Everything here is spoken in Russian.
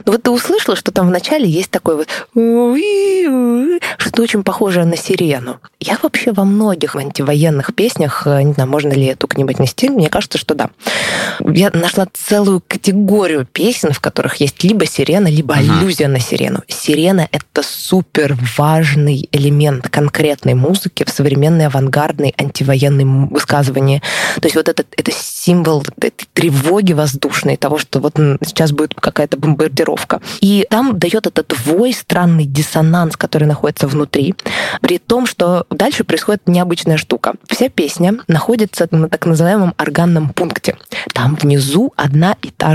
Ну вот ты услышала, что там вначале есть такой вот что-то очень похожее на сирену. Я вообще во многих антивоенных песнях, не знаю, можно ли эту к-нибудь нести, мне кажется, что да. Я нашла целую категорию песен, в которых есть либо сирена, либо аллюзия на сирену. Сирена — это супер важный элемент конкретной музыки в современной авангардной антивоенной высказывании. То есть вот это символ этой тревоги воздушной, того, что вот сейчас будет какая-то бомбардировка. И там дает этот вой, странный диссонанс, который находится внутри, при том, что дальше происходит необычная штука. Вся песня находится на так называемом органном пункте. Там внизу одна и та